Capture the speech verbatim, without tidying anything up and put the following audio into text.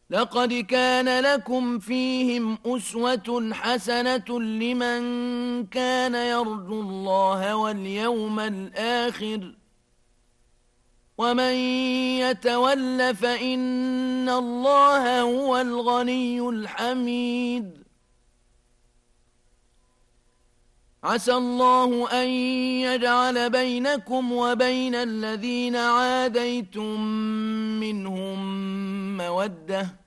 لقد كان لكم فيهم أسوة حسنة لمن كان يرجو الله واليوم الآخر ومن يتول فإن الله هو الغني الحميد. عسى الله أن يجعل بينكم وبين الذين عاديتم منهم مودة